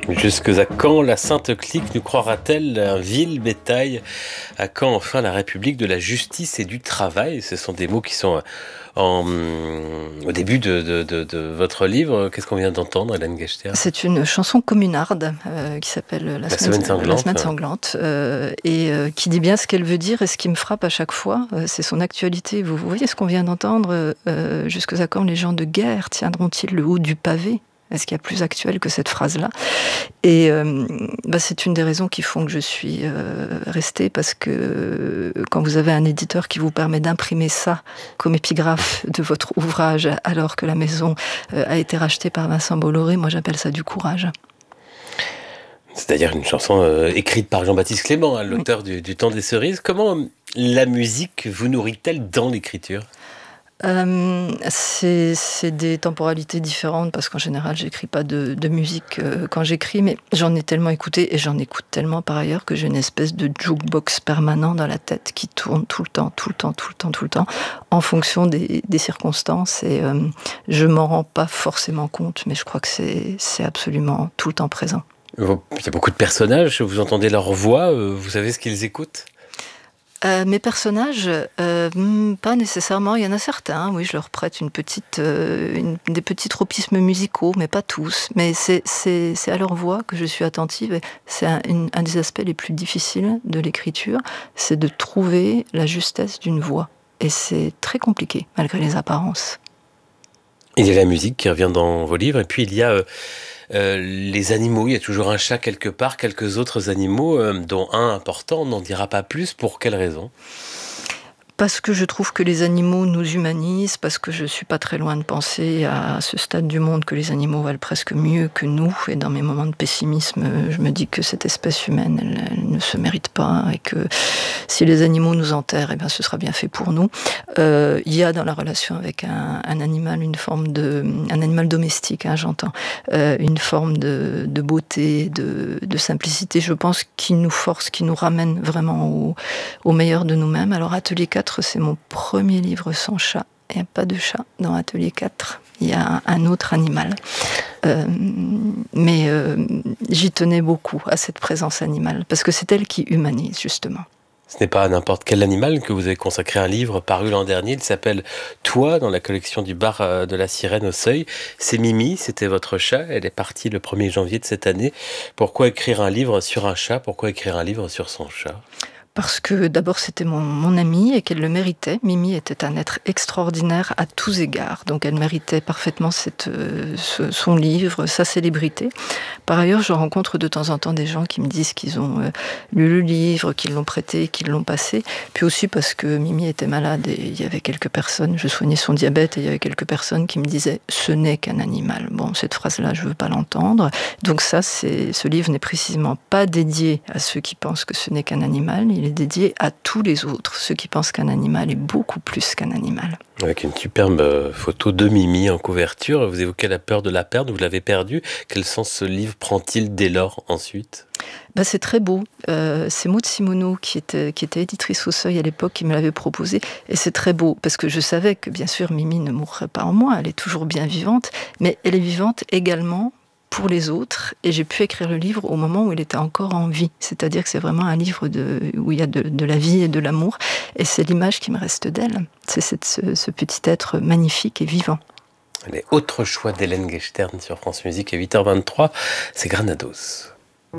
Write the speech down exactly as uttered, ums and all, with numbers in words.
Jusque à quand la sainte clique nous croira-t-elle un vil bétail? À quand enfin la République de la justice et du travail? Ce sont des mots qui sont en, au début de, de, de, de votre livre. Qu'est-ce qu'on vient d'entendre, Hélène Gechter? C'est une chanson communarde euh, qui s'appelle La, La semaine, semaine sanglante, la semaine sanglante euh, et euh, qui dit bien ce qu'elle veut dire. Et ce qui me frappe à chaque fois, euh, c'est son actualité. Vous, vous voyez ce qu'on vient d'entendre, euh, jusque à quand les gens de guerre tiendront-ils le haut du pavé? Est-ce qu'il y a plus actuel que cette phrase-là? Et euh, bah c'est une des raisons qui font que je suis euh, restée, parce que euh, quand vous avez un éditeur qui vous permet d'imprimer ça comme épigraphe de votre ouvrage, alors que la maison euh, a été rachetée par Vincent Bolloré, moi j'appelle ça du courage. C'est-à-dire une chanson euh, écrite par Jean-Baptiste Clément, hein, l'auteur oui. du, du Temps des Cerises. Comment la musique vous nourrit-elle dans l'écriture? Euh, c'est, c'est des temporalités différentes, parce qu'en général j'écris pas de, de musique euh, quand j'écris, mais j'en ai tellement écouté et j'en écoute tellement par ailleurs que j'ai une espèce de jukebox permanent dans la tête qui tourne tout le temps, tout le temps, tout le temps, tout le temps, en fonction des, des circonstances, et euh, je m'en rends pas forcément compte, mais je crois que c'est, c'est absolument tout le temps présent. Il y a beaucoup de personnages, vous entendez leur voix, vous savez ce qu'ils écoutent? Euh, mes personnages, euh, pas nécessairement. Il y en a certains, oui, je leur prête une petite, euh, une, des petits tropismes musicaux, mais pas tous. Mais c'est, c'est, c'est à leur voix que je suis attentive. C'est un, une, un des aspects les plus difficiles de l'écriture, c'est de trouver la justesse d'une voix. Et c'est très compliqué, malgré les apparences. Il y a la musique qui revient dans vos livres, et puis il y a... Euh... Euh, les animaux, il y a toujours un chat quelque part, quelques autres animaux, euh, dont un important, on n'en dira pas plus. Pour quelle raison? Parce que je trouve que les animaux nous humanisent, parce que je suis pas très loin de penser à ce stade du monde que les animaux valent presque mieux que nous, et dans mes moments de pessimisme, je me dis que cette espèce humaine, elle, elle ne se mérite pas, et que si les animaux nous enterrent, eh bien ce sera bien fait pour nous. Euh, il y a dans la relation avec un, un animal une forme de, un animal domestique, hein, j'entends, euh, une forme de, de beauté, de, de simplicité, je pense, qui nous force, qui nous ramène vraiment au, au meilleur de nous-mêmes. Alors Atelier quatre, c'est mon premier livre sans chat. Il n'y a pas de chat dans Atelier quatre. Il y a un, un autre animal. Euh, mais euh, j'y tenais beaucoup à cette présence animale, parce que c'est elle qui humanise, justement. Ce n'est pas n'importe quel animal que vous avez consacré un livre paru l'an dernier. Il s'appelle « Toi » dans la collection du bar de la Sirène au Seuil. C'est Mimi, c'était votre chat. Elle est partie le premier janvier de cette année. Pourquoi écrire un livre sur un chat? Pourquoi écrire un livre sur son chat? Parce que d'abord c'était mon, mon amie et qu'elle le méritait. Mimi était un être extraordinaire à tous égards, donc elle méritait parfaitement cette, euh, ce, son livre, sa célébrité. Par ailleurs, je rencontre de temps en temps des gens qui me disent qu'ils ont euh, lu le livre, qu'ils l'ont prêté, qu'ils l'ont passé. Puis aussi parce que Mimi était malade et il y avait quelques personnes, je soignais son diabète et il y avait quelques personnes qui me disaient « ce n'est qu'un animal ». Bon, cette phrase-là, je ne veux pas l'entendre. Donc ça, c'est, ce livre n'est précisément pas dédié à ceux qui pensent que ce n'est qu'un animal. Il est dédié à tous les autres, ceux qui pensent qu'un animal est beaucoup plus qu'un animal. Avec une superbe photo de Mimi en couverture, vous évoquez la peur de la perdre, vous l'avez perdue. Quel sens ce livre prend-il dès lors ensuite? Ben, c'est très beau. Euh, c'est Maud Simoneau qui était, qui était éditrice au Seuil à l'époque qui me l'avait proposé. Et c'est très beau, parce que je savais que bien sûr Mimi ne mourrait pas en moi, elle est toujours bien vivante, mais elle est vivante également pour les autres, et j'ai pu écrire le livre au moment où il était encore en vie. C'est-à-dire que c'est vraiment un livre de, où il y a de, de la vie et de l'amour, et c'est l'image qui me reste d'elle. C'est cette, ce, ce petit être magnifique et vivant. Les autres choix d'Hélène Gechter sur France Musique à huit heures vingt-trois, c'est Granados.